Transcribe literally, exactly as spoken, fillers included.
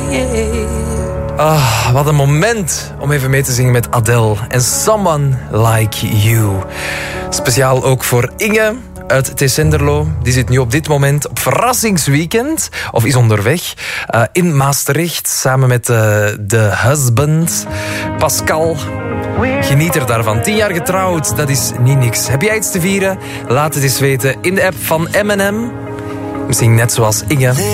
Ah, wat een moment om even mee te zingen met Adele en Someone Like You. Speciaal ook voor Inge uit Tessenderlo. Die zit nu op dit moment op verrassingsweekend, of is onderweg, uh, in Maastricht, samen met uh, de husband Pascal. Geniet er daarvan. Tien jaar getrouwd, dat is niet niks. Heb jij iets te vieren? Laat het eens weten in de app van M en M. Misschien net zoals Inge.